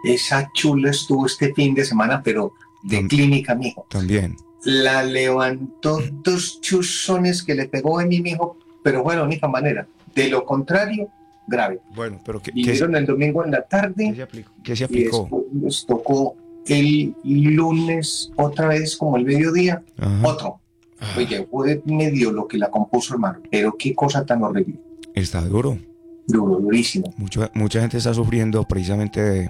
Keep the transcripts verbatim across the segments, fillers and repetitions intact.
Esa chula estuvo este fin de semana, pero de Tam- clínica, mijo. también. La levantó dos chuzones que le pegó a mi mijo, pero fue la única manera. De lo contrario, grave. Bueno, pero ¿qué, qué, se- Vinieron el domingo en la qué tarde se aplicó? ¿Qué se y aplicó? después nos tocó el lunes otra vez como el mediodía, Ajá. otro. Ah, Oye, fue medio lo que la compuso, hermano, pero qué cosa tan horrible. está duro. Duro, durísimo. Mucha, mucha gente está sufriendo precisamente de,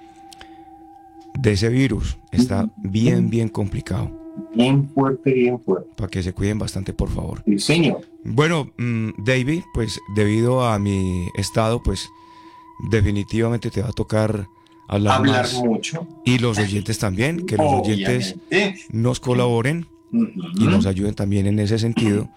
de ese virus. Está bien, bien complicado. Bien fuerte, bien fuerte. Para que se cuiden bastante, por favor. Sí, señor. Bueno, mm, David, pues debido a mi estado, pues definitivamente te va a tocar hablar Hablar más. mucho, Y los oyentes también, que los oyentes obviamente. nos colaboren y nos Ujú. ayuden también en ese sentido.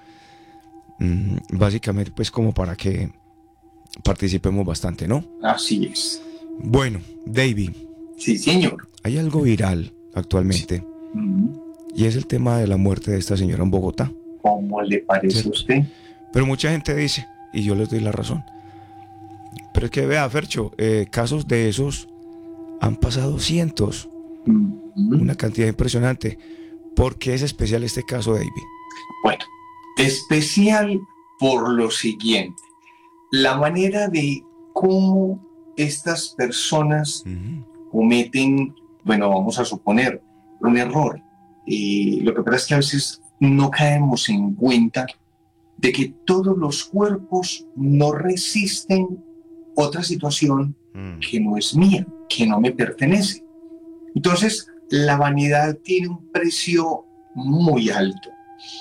Mm, básicamente, pues como para que participemos bastante, ¿no? Así es. Bueno, David, Sí, señor. hay algo viral Sí. actualmente Ujú. y es el tema de la muerte de esta señora en Bogotá, ¿Cómo le parece a ¿cierto? usted? Pero mucha gente dice, y yo les doy la razón, pero es que vea, Fercho, eh, casos de esos han pasado cientos, Ujú. una cantidad impresionante. ¿Por qué es especial este caso, David? Bueno, especial por lo siguiente. La manera de cómo estas personas Ujú. cometen, bueno, vamos a suponer, un error. Y lo que pasa es que a veces no caemos en cuenta de que todos los cuerpos no resisten otra situación Mm. que no es mía, que no me pertenece. Entonces, la vanidad tiene un precio muy alto.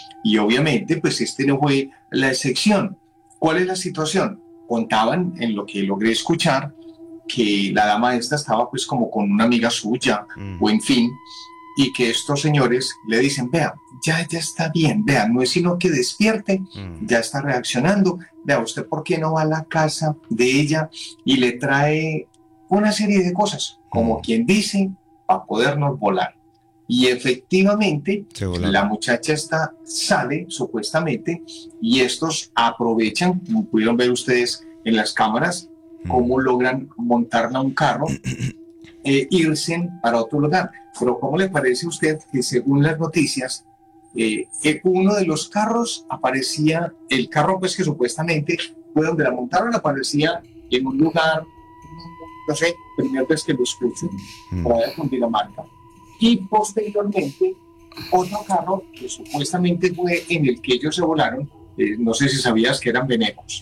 Y obviamente, pues este no fue la excepción. ¿Cuál es la situación? Contaban, en lo que logré escuchar, que la dama esta estaba pues como con una amiga suya, Mm. o en fin, y que estos señores le dicen, vea, ya, ya está bien, vea, no es sino que despierte, Mm. ya está reaccionando, vea, usted por qué no va a la casa de ella y le trae una serie de cosas, como Mm. quien dice, para podernos volar. Y efectivamente, Se la volaron. muchacha esta sale, supuestamente, y estos aprovechan, como pudieron ver ustedes en las cámaras, Mm. cómo logran montarla a un carro, eh, irse para otro lugar. Pero ¿cómo le parece a usted que según las noticias, eh, eh, uno de los carros aparecía, el carro pues que supuestamente fue donde la montaron, aparecía en un lugar, no sé, primera vez que lo escucho, por Mm. allá con Dinamarca, y posteriormente otro carro que supuestamente fue en el que ellos se volaron, eh, no sé si sabías que eran venecos,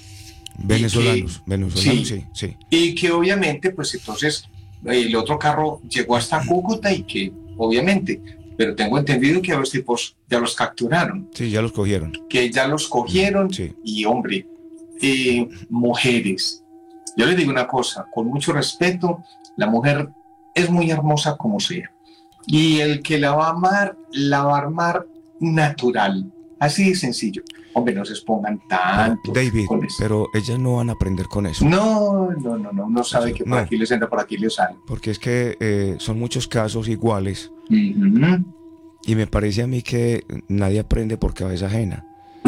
y que Venezolanos, venezolanos, sí, sí, sí. y que obviamente pues entonces el otro carro llegó hasta Cúcuta y que obviamente, pero tengo entendido que a los tipos ya los capturaron, Sí, ya los cogieron. que ya los Mm. cogieron Sí. y hombre, eh, mujeres, yo les digo una cosa, con mucho respeto, la mujer es muy hermosa como sea y el que la va a amar, la va a armar natural, así de sencillo. Hombre, no se expongan Pero, tanto David, con eso. pero ellas no van a aprender con eso. No, no, no, no, uno sabe Eso, que por no, aquí les entra, por aquí les sale. porque es que eh, son muchos casos iguales Ujú, y me parece a mí que nadie aprende por cabeza ajena.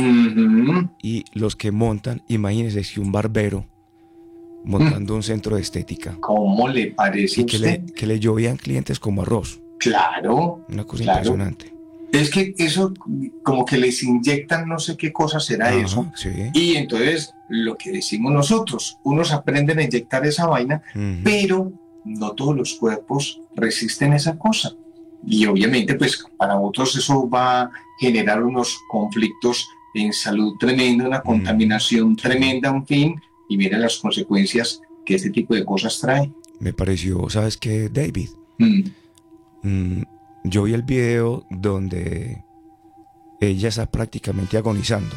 ujú. Y los que montan, imagínense si un barbero Mm, montando un centro de estética ¿Cómo le parece y a que usted? le, que le llovían clientes como arroz. Claro, Una cosa claro. impresionante. Es que eso como que les inyectan no sé qué cosa será eso. Ajá, sí. Y entonces lo que decimos nosotros, unos aprenden a inyectar esa vaina, Ujú. pero no todos los cuerpos resisten esa cosa. Y obviamente pues para otros eso va a generar unos conflictos en salud tremenda, una Ujú. contaminación Sí. tremenda, en fin, y miren las consecuencias que este tipo de cosas trae. Me pareció, ¿sabes qué, David? Mm, Mm, yo vi el video donde ella está prácticamente agonizando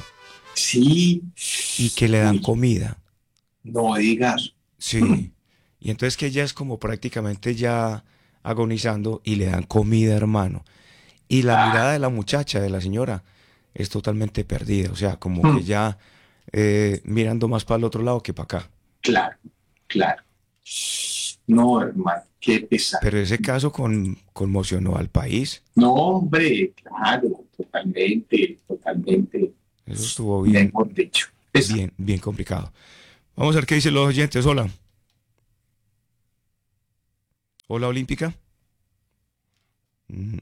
sí, y que le dan uy, comida. no digas. Mm, Sí. Y entonces que ella es como prácticamente ya agonizando y le dan comida, hermano. Y la ah, mirada de la muchacha, de la señora, es totalmente perdida. O sea, como que mm, ya eh, mirando más para el otro lado que para acá. claro, claro. No, hermano, qué pesar. Pero ese caso con, conmocionó al país. No, hombre, claro, totalmente, totalmente, Eso estuvo bien, mejor dicho. Pesar. bien, bien complicado. Vamos a ver qué dicen los oyentes. Hola. Hola, Olímpica. Mm,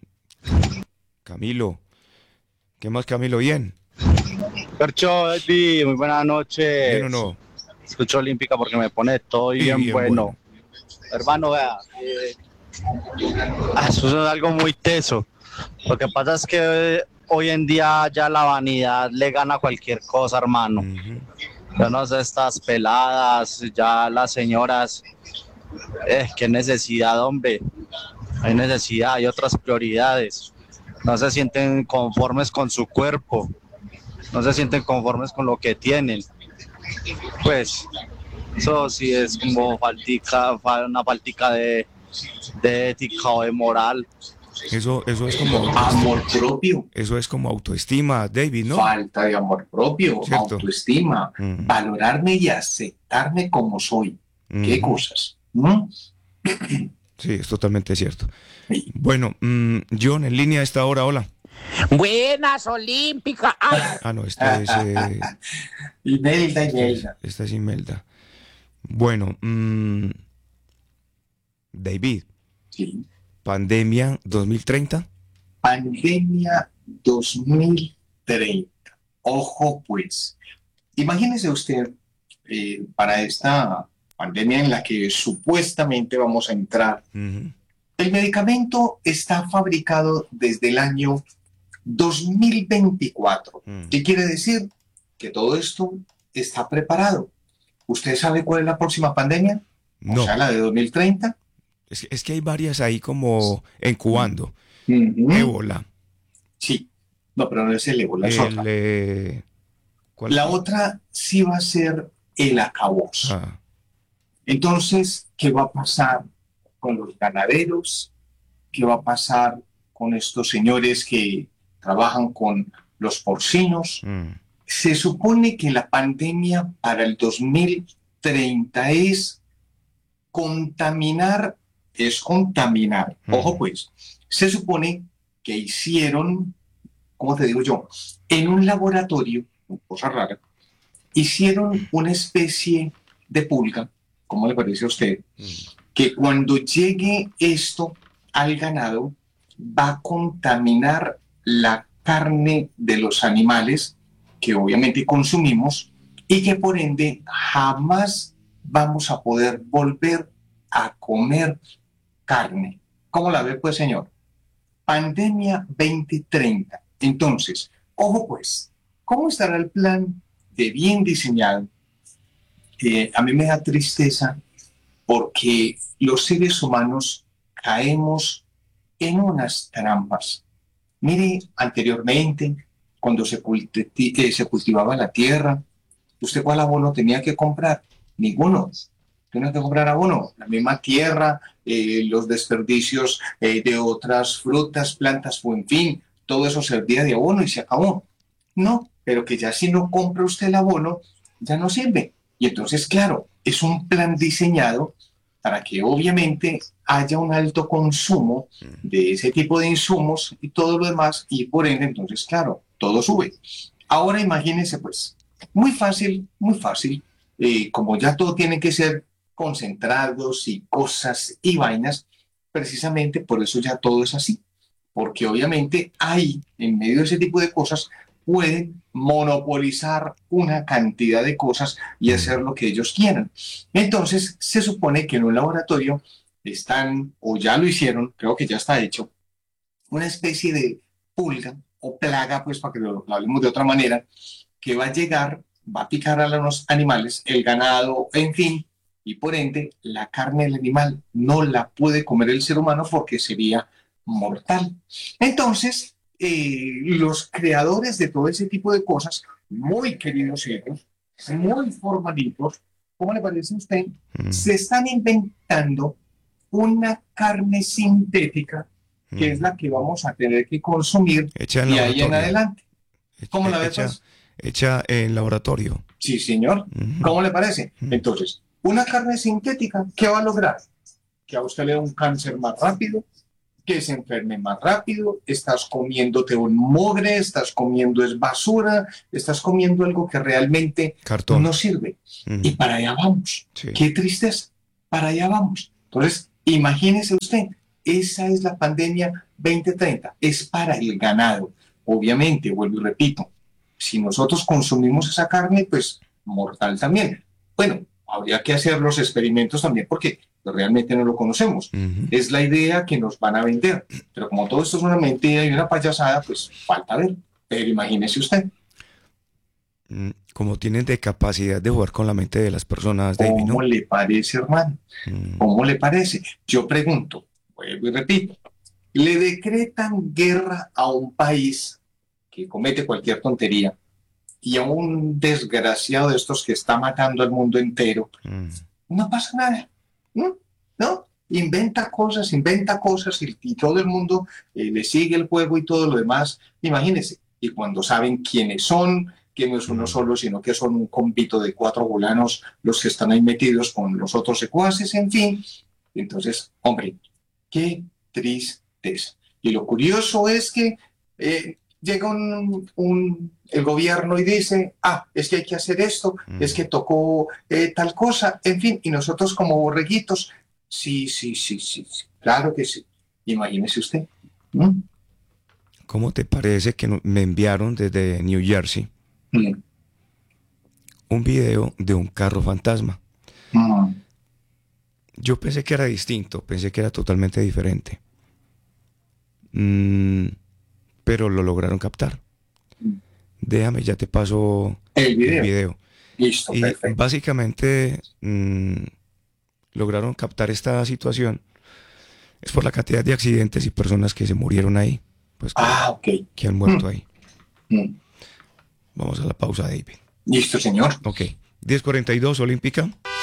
Camilo. ¿Qué más, Camilo? ¿Bien? Percho, David, muy buenas ¿Bien o noches. no? Escucho Olímpica porque me pone todo Sí, bien bien, bueno. bueno. Hermano, vea, eh, ah, eso es algo muy teso. Lo que pasa es que eh, hoy en día ya la vanidad le gana a cualquier cosa, hermano. Ujú. Yo no sé, estas peladas, ya las señoras, eh, qué necesidad, hombre. Hay necesidad, hay otras prioridades. No se sienten conformes con su cuerpo, no se sienten conformes con lo que tienen. Pues eso sí es como faltica, una faltica de, de ética o de moral. Eso, eso es como Amor autoestima. propio, Eso es como autoestima, David, ¿no? falta de amor propio, ¿Cierto? autoestima, Mm, valorarme y aceptarme como soy. ¿Qué ujú. cosas? ¿Mm? Sí, es totalmente cierto. Sí. Bueno, mm, John, en línea a esta hora, hola. Buenas, Olímpica. Ay, Ah, no, este es, eh, Imelda, este es, Imelda. esta es Imelda. Bueno, mm, David, Sí. pandemia dos mil treinta. Pandemia dos mil treinta. Ojo, pues. Imagínese usted, eh, para esta pandemia en la que supuestamente vamos a entrar, Ujú. el medicamento está fabricado desde el año dos mil veinticuatro. Mm. ¿Qué quiere decir? Que todo esto está preparado. ¿Usted sabe cuál es la próxima pandemia? O sea, No, la de dos mil treinta. es, que- es que hay varias ahí como incubando. Ujú. Ébola, Sí. No, pero no es el ébola, es el... otra. eh, ¿cuál La fue? otra sí va a ser el acabose. Ah, Entonces, ¿qué va a pasar con los ganaderos? ¿Qué va a pasar con estos señores que trabajan con los porcinos? mm, Se supone que la pandemia para el dos mil treinta es contaminar, es contaminar. Ojo mm, pues, se supone que hicieron, ¿cómo te digo yo? En un laboratorio, cosa rara, hicieron una especie de pulga, ¿cómo le parece a usted? mm, Que cuando llegue esto al ganado va a contaminar la carne de los animales que obviamente consumimos y que por ende jamás vamos a poder volver a comer carne. ¿Cómo la ve, pues, señor? Pandemia veinte treinta. Entonces, ojo, pues, ¿cómo estará el plan de bien diseñado? Eh, a mí me da tristeza porque los seres humanos caemos en unas trampas. Mire, anteriormente, cuando se, culti eh, se cultivaba la tierra, ¿usted cuál abono tenía que comprar? Ninguno. Tenía que comprar abono, la misma tierra, eh, los desperdicios eh, de otras frutas, plantas, o en fin, todo eso servía de abono y se acabó. No, pero que ya si no compra usted el abono, ya no sirve. Y entonces, claro, es un plan diseñado para que obviamente haya un alto consumo mm. de ese tipo de insumos y todo lo demás, y por ende, entonces, claro, todo sube. Ahora imagínense, pues, muy fácil, muy fácil, eh, como ya todo tiene que ser concentrados y cosas y vainas, precisamente por eso ya todo es así, porque obviamente hay, en medio de ese tipo de cosas, pueden monopolizar una cantidad de cosas y hacer Mm. lo que ellos quieran. Entonces, se supone que en un laboratorio están, o ya lo hicieron, creo que ya está hecho, una especie de pulga o plaga, pues para que lo, lo hablemos de otra manera, que va a llegar, va a picar a los animales, el ganado, en fin, y por ende la carne del animal no la puede comer el ser humano porque sería mortal. Entonces, eh, los creadores de todo ese tipo de cosas, muy queridos ellos, muy formalitos, ¿cómo le parece a usted? Mm, Se están inventando una carne sintética que es mm. la que vamos a tener que consumir Hecha en de ahí en laboratorio. adelante. Hech- ¿Cómo he- la ve, Hecha, pues? hecha en laboratorio. Sí, señor. Ujú, ¿Cómo le parece? mm. Entonces, una carne sintética, ¿qué va a lograr? Que a usted le dé un cáncer más rápido, que se enferme más rápido, estás comiéndote un mugre, estás comiendo es basura, estás comiendo algo que realmente Cartón. no sirve. Y Ujú, para allá vamos. sí. Qué tristeza. Para allá vamos. Entonces, Imagínese usted, esa es la pandemia veinte treinta, es para el ganado. Obviamente, vuelvo y repito, si nosotros consumimos esa carne, pues mortal también. Bueno, habría que hacer los experimentos también porque realmente no lo conocemos. Ujú. Es la idea que nos van a vender, pero como todo esto es una mentira y una payasada, pues falta ver. Pero imagínese usted. Mm, Como tienen de capacidad de jugar con la mente de las personas, David, ¿no? ¿Cómo le parece, hermano? Mm, ¿Cómo le parece? Yo pregunto, vuelvo y repito, le decretan guerra a un país que comete cualquier tontería y a un desgraciado de estos que está matando al mundo entero, mm. no pasa nada, ¿no? ¿No? Inventa cosas, inventa cosas y, y todo el mundo eh, le sigue el juego y todo lo demás. Imagínense, y cuando saben quiénes son, que no es uno Mm. solo, sino que son un compito de cuatro volanos los que están ahí metidos con los otros secuaces, en fin. Entonces, hombre, qué tristeza. Y lo curioso es que eh, llega un, un- el gobierno y dice, ah, es que hay que hacer esto, Mm. es que tocó eh, tal cosa, en fin, y nosotros como borreguitos, sí, sí, sí, sí, sí, claro que sí. Imagínese usted. ¿Mm? ¿Cómo te parece que no- me enviaron desde New Jersey Mm, un video de un carro fantasma? mm, Yo pensé que era distinto, pensé que era totalmente diferente. Mm, pero lo lograron captar. mm. Déjame, ya te paso El el video. video. Listo, Y perfecto. básicamente mm, lograron captar esta situación. Es por la cantidad de accidentes y personas que se murieron ahí, pues que, Ah, ok. que han muerto Mm, ahí. mm. Vamos a la pausa, David. Listo, señor. Ok, diez cuarenta y dos Olímpica.